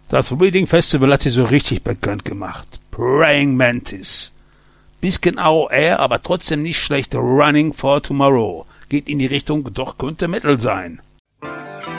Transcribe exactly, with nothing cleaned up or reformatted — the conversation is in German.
Das Reading Festival hat sie so richtig bekannt gemacht. Praying Mantis. Bisschen A O R, aber trotzdem nicht schlecht. Running for Tomorrow. Geht in die Richtung, doch könnte Metal sein.